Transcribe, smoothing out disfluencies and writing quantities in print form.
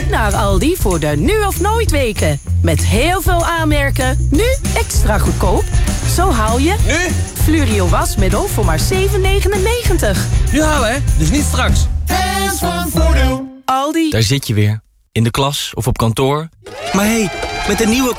naar Aldi voor de nu of nooit weken. Met heel veel aanmerken, nu extra goedkoop. Zo haal je... Nu? Flurio wasmiddel voor maar €7,99. Nu halen, hè? Dus niet straks. Hands van Voordeel. Aldi. Daar zit je weer. In de klas of op kantoor. Maar hé, met een nieuwe